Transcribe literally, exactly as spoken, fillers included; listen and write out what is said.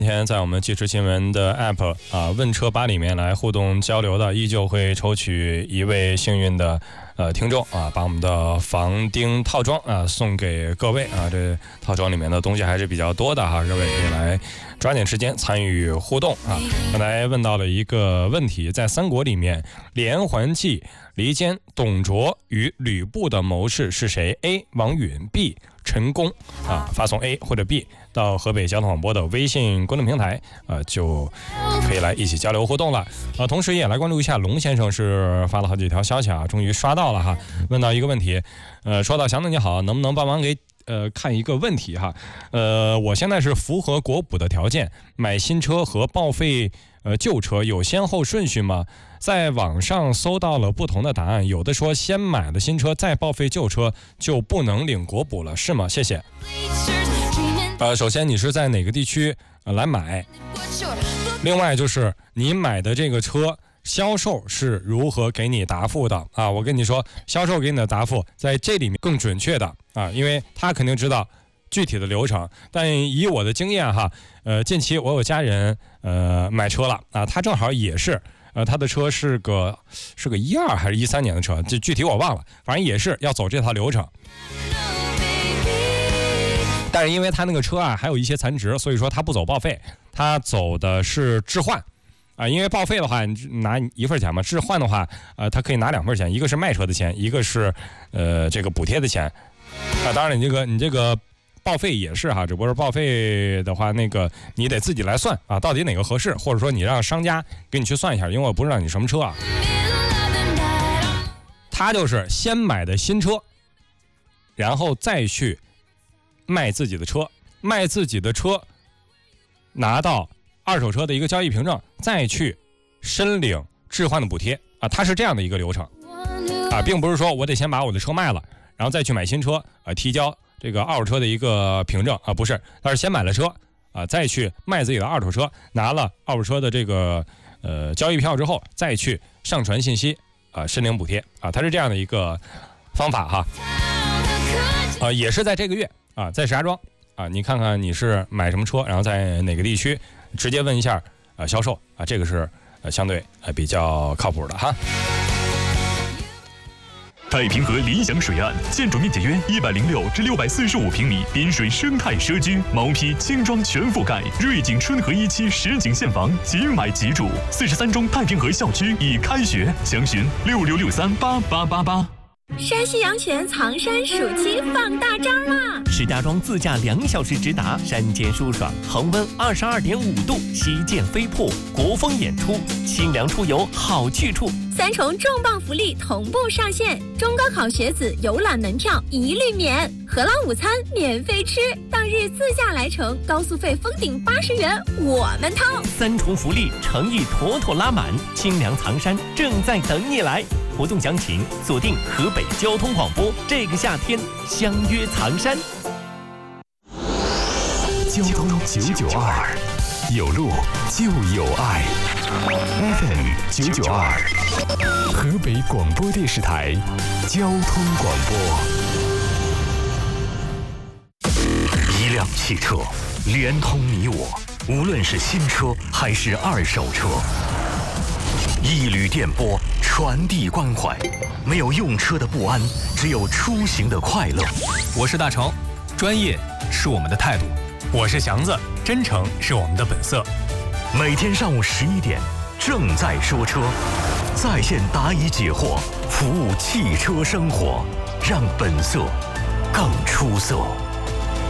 今天在我们即时新闻的 App 啊问车吧里面来互动交流的，依旧会抽取一位幸运的呃听众啊，把我们的防钉套装啊送给各位啊。这套装里面的东西还是比较多的哈，各位可以来抓紧时间参与互动啊。刚才问到了一个问题，在三国里面，连环计、离间、董卓与吕布的谋士是谁 ？A. 王允 B. 陈宫啊，发送 A 或者 B 到河北交通广播的微信公众平台啊，就可以来一起交流互动了啊。同时也来关注一下龙先生是发了好几条消息啊，终于刷到了哈。问到一个问题，呃，说到祥子你好，能不能帮忙给呃看一个问题哈？呃，我现在是符合国补的条件，买新车和报废呃旧车有先后顺序吗？在网上搜到了不同的答案，有的说先买了新车再报废旧车就不能领国补了，是吗？谢谢。呃，首先你是在哪个地区、呃、来买？另外就是你买的这个车销售是如何给你答复的啊？我跟你说，销售给你的答复在这里面更准确的啊，因为他肯定知道具体的流程。但以我的经验哈，呃，近期我有家人呃买车了啊，他正好也是。呃，他的车是个是个一二还是一三年的车，这具体我忘了，反正也是要走这套流程。但是因为他那个车啊还有一些残值，所以说他不走报废，他走的是置换啊、呃。因为报废的话你拿一份钱嘛，置换的话呃他可以拿两份钱，一个是卖车的钱，一个是呃这个补贴的钱啊、呃。当然你这个你这个。报废也是哈，只不过是报废的话，那个你得自己来算啊，到底哪个合适，或者说你让商家给你去算一下，因为我不知道你什么车啊。他就是先买的新车，然后再去卖自己的车，卖自己的车，拿到二手车的一个交易凭证，再去申领置换的补贴啊，它是这样的一个流程啊，并不是说我得先把我的车卖了，然后再去买新车啊，提交这个二手车的一个凭证啊，不是，他是先买了车啊，再去卖自己的二手车，拿了二手车的这个呃交易票之后，再去上传信息啊，申领补贴啊，它是这样的一个方法哈。啊，也是在这个月啊，在石家庄啊，你看看你是买什么车，然后在哪个地区，直接问一下啊销售啊，这个是呃相对呃比较靠谱的哈。 太平河理想水岸，建筑面积约一百零六至六百四十五平米，滨水生态社区，毛坯轻装全覆盖，瑞景春和一期实景现房，即买即住。四十三中太平河校区已开学，详询六六六三八八八八。 山西阳泉藏山暑期放大招啦！ 石家庄自驾两小时直达，山间舒爽，恒温二十二点五度，溪涧飞瀑，国风演出，清凉出游好去处。 三重重磅福利同步上线，中高考学子游览门票一律免，荷兰午餐免费吃，当日自驾来程高速费封顶八十元，我们掏。 三重福利诚意妥妥拉满，清凉藏山正在等你来。活动详情锁定河北交通广播，这个夏天相约藏山。 交通九九二，有路就有爱。F M 九九二，河北广播电视台交通广播。一辆汽车连通你我，无论是新车还是二手车。一缕电波传递关怀，没有用车的不安，只有出行的快乐。 我是大成，专业是我们的态度；我是祥子，真诚是我们的本色。 每天上午十一点，正在说车，在线答疑解惑，服务汽车生活，让本色更出色。